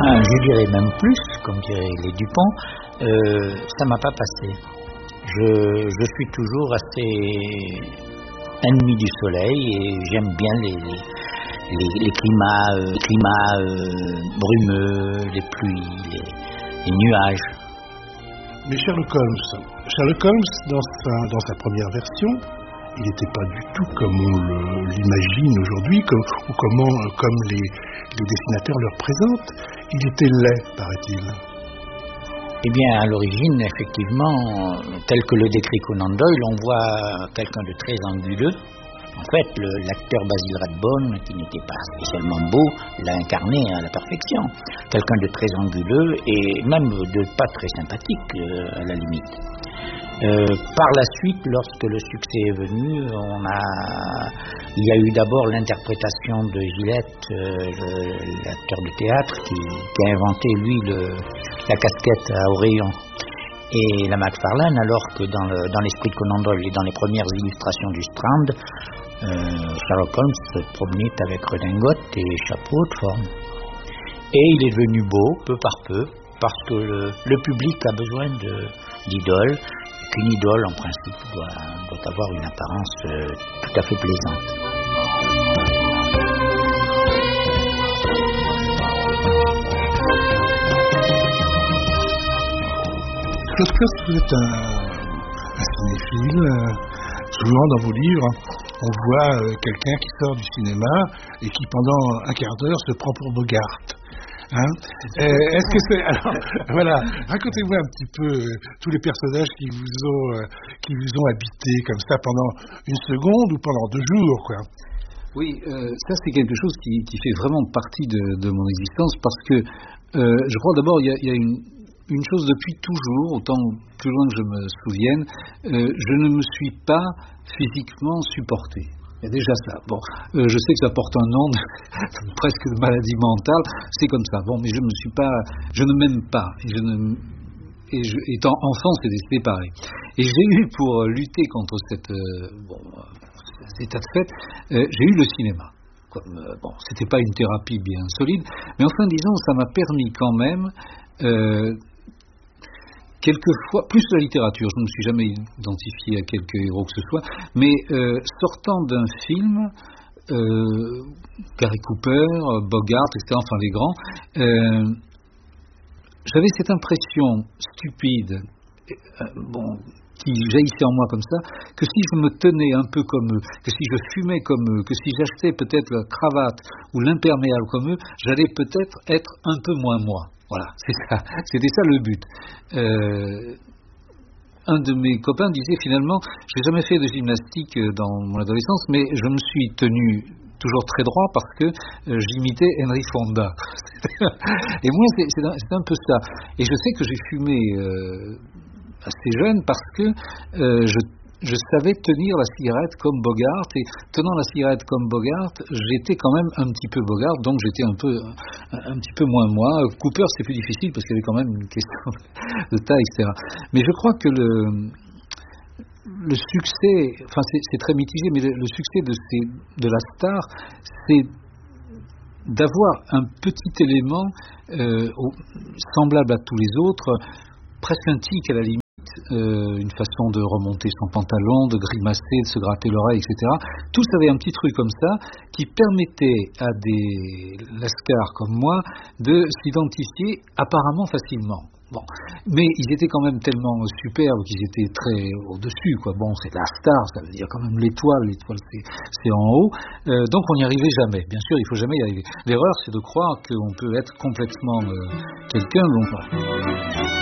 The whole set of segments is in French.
Je dirais même plus, comme diraient les Dupont, ça m'a pas passé. Je suis toujours assez ennemi du soleil et j'aime bien les climats brumeux, les pluies, les nuages. Mais Sherlock Holmes, dans sa première version, il n'était pas du tout comme on l'imagine aujourd'hui, comme les dessinateurs le représentent. Il était laid, paraît-il. Eh bien, à l'origine, effectivement, tel que le décrit Conan Doyle, on voit quelqu'un de très anguleux. En fait, l'acteur Basil Rathbone, qui n'était pas spécialement beau, l'a incarné à la perfection. Quelqu'un de très anguleux et même de pas très sympathique, à la limite. Par la suite, lorsque le succès est venu, il y a eu d'abord l'interprétation de Gillette, l'acteur de théâtre, qui a inventé, lui, la casquette à oreillons. Et la McFarlane, alors que dans l'esprit de Conan Doyle et dans les premières illustrations du Strand, Sherlock Holmes se promenait avec redingote et chapeau de forme. Et il est devenu beau, peu par peu, parce que le public a besoin d'idoles, et qu'une idole, en principe, doit avoir une apparence tout à fait plaisante. Lorsque vous êtes un cinéphile, souvent dans vos livres, on voit quelqu'un qui sort du cinéma et qui pendant un quart d'heure se prend pour Bogart. Est-ce que c'est... Alors, voilà, racontez-moi un petit peu tous les personnages qui vous ont habité comme ça pendant une seconde ou pendant 2 jours, quoi. Oui, ça c'est quelque chose qui fait vraiment partie de mon existence parce que je crois d'abord il y a une chose depuis toujours, autant plus loin que je me souvienne, je ne me suis pas physiquement supporté. Il y a déjà ça. Bon, je sais que ça porte un nom presque de maladie mentale, c'est comme ça. Bon, mais je ne m'aime pas. Étant enfant, c'était pareil. Et j'ai eu, pour lutter contre cet état de fait, j'ai eu le cinéma. C'était pas une thérapie bien solide, mais enfin, disons, ça m'a permis quand même, quelquefois, plus la littérature, je ne me suis jamais identifié à quelque héros que ce soit, mais sortant d'un film, Gary Cooper, Bogart, etc., enfin les grands, j'avais cette impression stupide, qui jaillissait en moi comme ça, que si je me tenais un peu comme eux, que si je fumais comme eux, que si j'achetais peut-être la cravate ou l'imperméable comme eux, j'allais peut-être être un peu moins moi. Voilà, c'était ça le but. Un de mes copains disait finalement, je n'ai jamais fait de gymnastique dans mon adolescence, mais je me suis tenu toujours très droit parce que j'imitais Henry Fonda. Et moi, c'est un peu ça. Et je sais que j'ai fumé assez jeune parce que je savais tenir la cigarette comme Bogart, et tenant la cigarette comme Bogart, j'étais quand même un petit peu Bogart, donc j'étais un petit peu moins moi. Cooper, c'est plus difficile parce qu'il y avait quand même une question de taille, etc. Mais je crois que le succès, enfin c'est très mitigé, mais le succès de la star, c'est d'avoir un petit élément semblable à tous les autres, presque un tic à la limite, une façon de remonter son pantalon, de grimacer, de se gratter l'oreille, etc. Tous avaient un petit truc comme ça qui permettait à des lascars comme moi de s'identifier apparemment facilement. Bon, mais ils étaient quand même tellement superbes qu'ils étaient très au-dessus, quoi. Bon, c'est la star, ça veut dire quand même l'étoile c'est en haut, donc on n'y arrivait jamais. Bien sûr, il faut jamais y arriver. L'erreur, c'est de croire qu'on peut être complètement quelqu'un. Donc, voilà.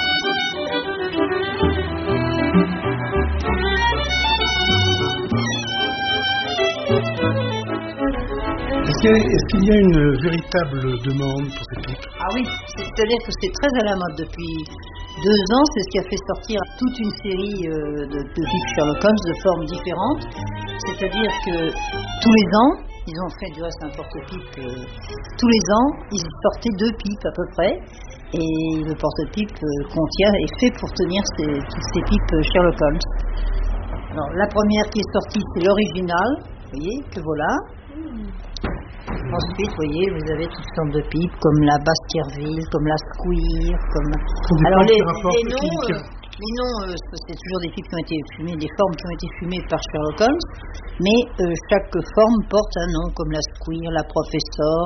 Est-ce qu'il y a une véritable demande pour ces pipe? Ah oui, c'est-à-dire que c'est très à la mode depuis 2 ans. C'est ce qui a fait sortir toute une série de pipes Sherlock Holmes de formes différentes. C'est-à-dire que tous les ans, ils ont fait du reste un porte-pipe. Tous les ans, ils sortaient 2 pipes à peu près. Et le porte-pipe est fait pour tenir toutes ces pipes Sherlock Holmes. Alors la première qui est sortie, c'est l'original, vous voyez, que voilà. Ensuite, vous voyez, vous avez toutes sortes de pipes, comme la Baskerville, comme la Squire, comme... Alors les noms, c'est toujours des pipes qui ont été fumées, des formes qui ont été fumées par Sherlock Holmes, mais chaque forme porte un nom, comme la Squire, la Professor,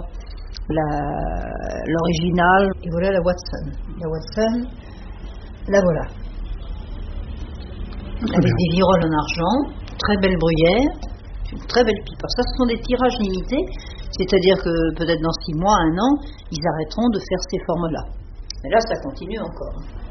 l'original, et voilà la Watson. La Watson, la voilà. Avec des viroles en argent, très belle bruyère, une très belle pipe. Alors ça, ce sont des tirages limités, c'est-à-dire que peut-être dans 6 mois, 1 an, ils arrêteront de faire ces formes-là. Mais là, ça continue encore.